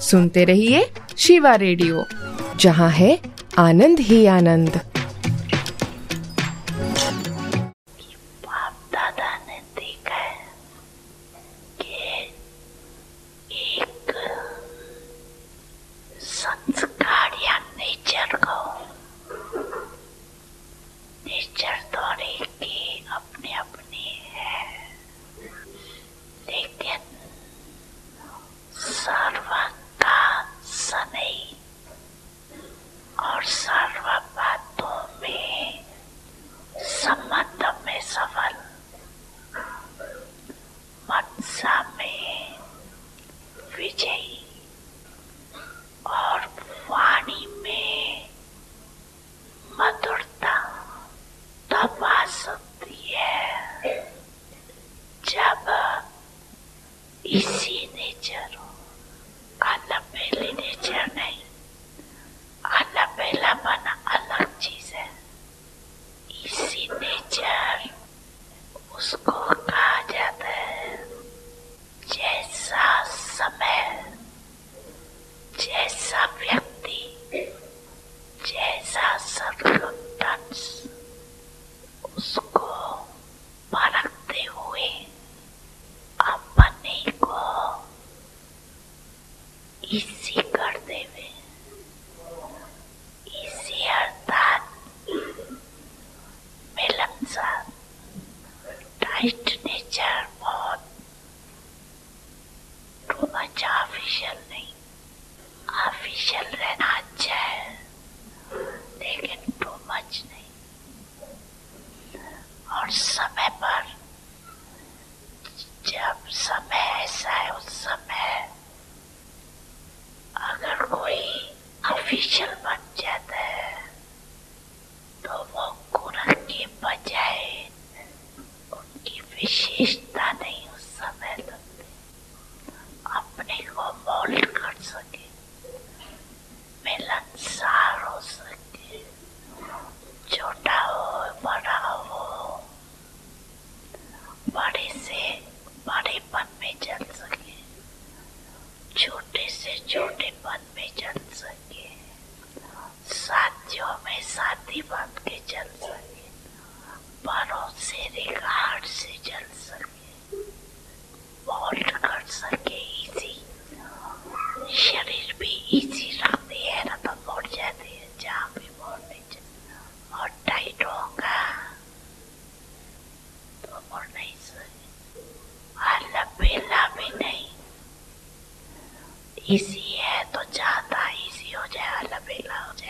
सुनते रहिए शिवा रेडियो, जहाँ है आनंद ही आनंद। बाप दादा ने देखा है कि एक संस्कार या नेचर थोड़ी की अपनी अपनी है, लेकिन सर्व का सनई और सर्व बातों में संबंध में सफल, मनसा में विजयी और वाणी में मधुरता तब आ सकती है जब इसी नेचर हो। अलबेली नेचर नहीं, अलबेला बना अलग चीज है। इसी नेचर उसको कहा जाता है जैसा समय, जैसा व्यक्ति, जैसा सर्कमस्टेंस, उसको परखते हुए अपने को इसी करते हुए, इसी अर्थात मिलनसार टाइट नेचर, बहुत टू मच ऑफिशियल नहीं। ऑफिशियल रहना अच्छा है लेकिन टू मच नहीं। और समय पर जब समय ऐसा है, उस समय अगर कोई ऑफिशियल बन जाता है तो वो गुण के बजाय उनकी विशेषता नहीं उस समय लगती, अपने को मोल्ड कर सके, मिलनसार हो सके, छोटा हो बड़ा हो, बड़े से बड़ेपन में चल सके, छोटे से छोटेपन में चल सके, साथियों में साथी बन के चल सके, बड़ों से रिगार्ड से चल सके, मोल्ड कर सके। इजी शरीर भी इजी रखती है ना तो मोड़ जाती है, जहाँ भी मोड़ने और टाइट होगा तो मोड़ नहीं सके, अलबेला भी नहीं। इजी है तो ज्यादा इजी हो जाए, अलबेला हो जाए।